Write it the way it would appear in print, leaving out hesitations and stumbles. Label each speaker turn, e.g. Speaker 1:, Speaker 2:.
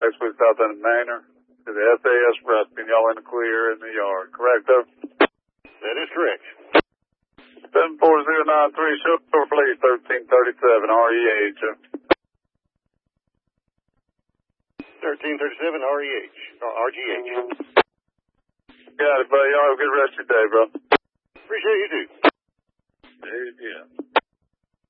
Speaker 1: Actually, South End Manor to the SAS Rustin. Y'all in the clear in the yard. Correct, though?
Speaker 2: That is correct.
Speaker 1: 74093, short please, 1337, REH.
Speaker 2: 1337 REH, or RGH.
Speaker 1: Got it, buddy. Y'all have a good rest of your day, bro.
Speaker 2: Appreciate you too.
Speaker 1: Yeah.